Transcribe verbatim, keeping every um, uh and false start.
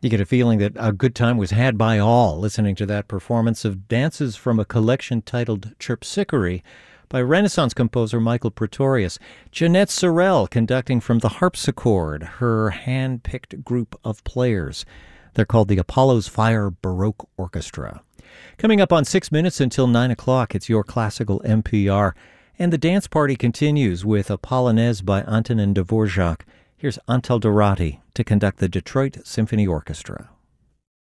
You get a feeling that a good time was had by all listening to that performance of dances from a collection titled Chirpsickery by Renaissance composer Michael Pretorius. Jeanette Sorel conducting from the harpsichord, her hand-picked group of players. They're called the Apollo's Fire Baroque Orchestra. Coming up on six minutes until nine o'clock, it's your classical N P R. And the dance party continues with a Polonaise by Antonin Dvorak. Here's Antal Dorati to conduct the Detroit Symphony Orchestra.